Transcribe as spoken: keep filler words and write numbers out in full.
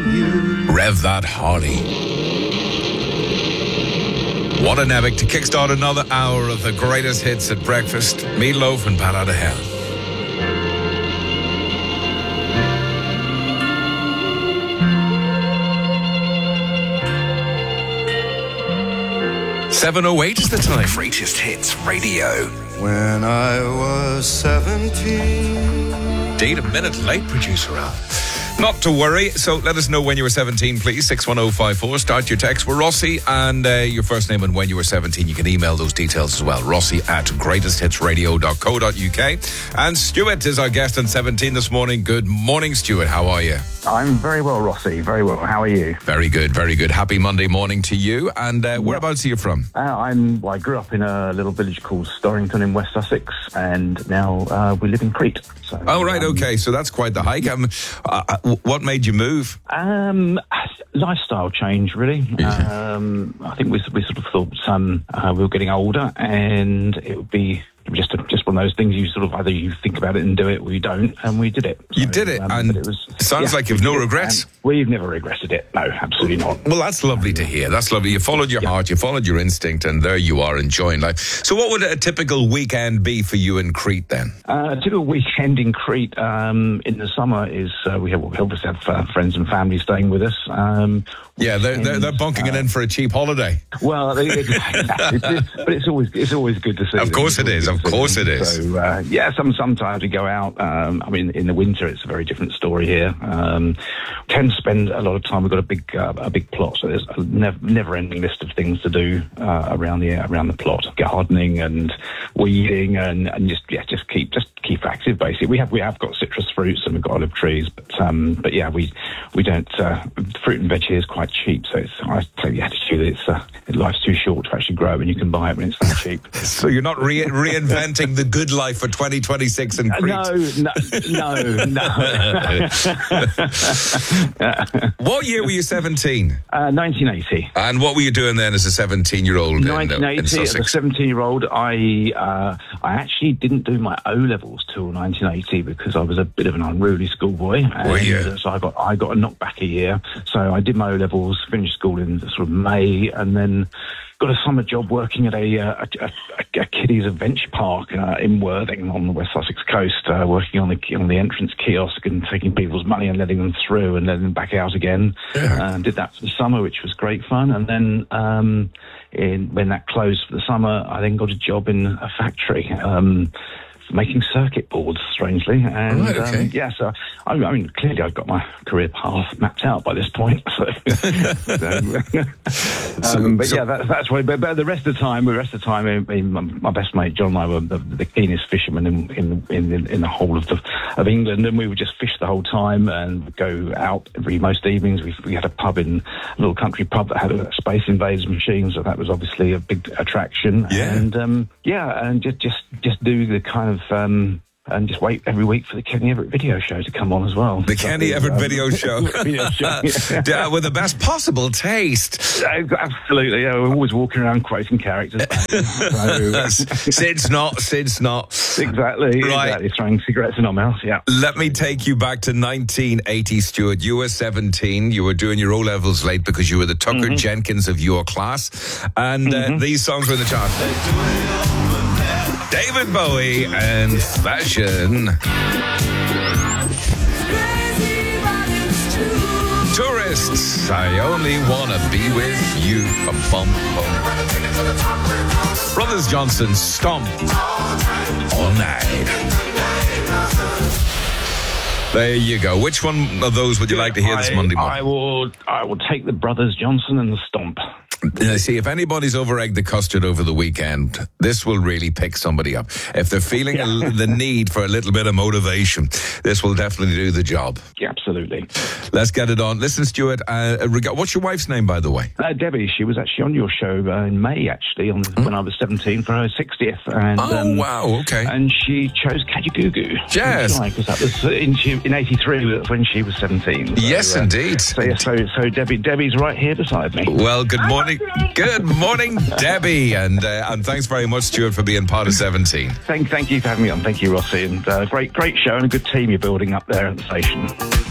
you. Rev that Harley. What an epic to kickstart another hour of the greatest hits at breakfast. Meatloaf and Bat Out of Hell. seven oh eight is the time. Greatest Hits Radio. When I was seventeen. Indeed, a minute late, producer Al. Not to worry. So let us know when you were seventeen, please. six one oh five four. Start your text. We're Rossi, and uh, your first name and when you were seventeen. You can email those details as well. Rossi at greatest hits radio dot co dot uk. And Stuart is our guest on seventeen this morning. Good morning, Stuart. How are you? I'm very well, Rossi. Very well. How are you? Very good, very good. Happy Monday morning to you. And uh, whereabouts are you from? Uh, I'm. Well, I grew up in a little village called Storrington in West Sussex, and now uh, we live in Crete. So, oh, right, um, okay. So that's quite the hike. Um, uh, what made you move? Um, lifestyle change, really. Um, I think we we sort of thought um, uh, we were getting older, and it would be. Just a, just one of those things you sort of either you think about it and do it or you don't, and we did it. So, you did it, um, and it was, sounds yeah, like you've no regrets. We've never regretted it. No, absolutely not. Well, that's lovely to hear. That's lovely. You followed your yeah. heart, you followed your instinct, and there you are enjoying life. So what would a typical weekend be for you in Crete then? Uh, a typical weekend in Crete um, in the summer is uh, we, have, we obviously have uh, friends and family staying with us. Um, yeah, they're, they're, they're bunking uh, it in for a cheap holiday. Well, it, it, it's, but it's always it's always good to see. Of course it is. Of course it is. So, uh, yeah, some sometimes we go out. Um, I mean, in the winter, it's a very different story here. Um, we tend to spend a lot of time. We've got a big uh, a big plot, so there's a never, never-ending list of things to do uh, around the around the plot, gardening and weeding, and, and just yeah, just keep just keep active. Basically, we have we have got citrus fruits and we've got olive trees, but um, but yeah, we we don't. Uh, fruit and veg here is quite cheap, so it's I take the attitude that it's uh, life's too short to actually grow, and you can buy it when it's that cheap. So you're not re- reinventing the good life for twenty twenty-six in Crete? Uh, no, no, no, no. What year were you seventeen? Uh, nineteen eighty. And what were you doing then as a seventeen-year-old? nineteen eighty, in, in Sussex? as a seventeen-year-old, I uh, I actually didn't do my O levels till nineteen eighty because I was a bit of an unruly schoolboy. Were you? So I got I got a knockback a year. So I did my O levels, finished school in sort of May, and then got a summer job working at a uh, a, a, a kiddies adventure park uh, in Worthing on the West Sussex coast, uh, working on the on the entrance kiosk and taking people's money and letting them through and letting them back out again. Yeah. Uh, did that for the summer, which was great fun. And then um, in, when that closed for the summer, I then got a job in a factory. Um, making circuit boards, strangely. And right, okay. um, yeah, so I, I mean, clearly I've got my career path mapped out by this point. So, so, um, but so, yeah, that, that's why. But, but the rest of the time, the rest of the time, I mean, my best mate John and I were the, the keenest fishermen in in, in in the whole of the of England, and we would just fish the whole time and go out every most evenings. We we had a pub in a little country pub that had a Space Invaders machine, so that was obviously a big attraction. Yeah, and um, yeah, and just just just do the kind of Um, and just wait every week for the Kenny Everett video show to come on as well. The so, Kenny Everett um, video show. video show yeah. yeah, with the best possible taste. Absolutely, yeah. We're always walking around quoting characters. so, Sid's not, Sid's not. Exactly, right. exactly. Throwing cigarettes in our mouths, yeah. Let me take you back to nineteen eighty, Stuart. You were seventeen. You were doing your O-levels late because you were the Tucker mm-hmm. Jenkins of your class. And mm-hmm. uh, these songs were in the chart. David Bowie and Fashion. Tourists, I only wanna be with you. Bum, bum, bum. Brothers Johnson, Stomp All Night. There you go. Which one of those would you like to hear I, this Monday morning? I will. I will take the Brothers Johnson and the Stomp. Now, see, if anybody's over-egged the custard over the weekend, this will really pick somebody up. If they're feeling yeah. a, the need for a little bit of motivation, this will definitely do the job. Yeah, absolutely. Let's get it on. Listen, Stuart, uh, reg- what's your wife's name, by the way? Uh, Debbie. She was actually on your show uh, in May, actually, on, mm. when I was seventeen for her sixtieth. And, oh, um, wow, okay. And she chose Kajagoogoo. Yes. Because that was in, in eighty-three when she was seventeen. So, yes, uh, indeed. So, yeah, so, so Debbie, Debbie's right here beside me. Well, good morning. Good morning, Debbie. And uh, and thanks very much, Stuart, for being part of seventeen. Thank, thank you for having me on. Thank you, Rossi. And uh, great, great show and a good team you're building up there at the station.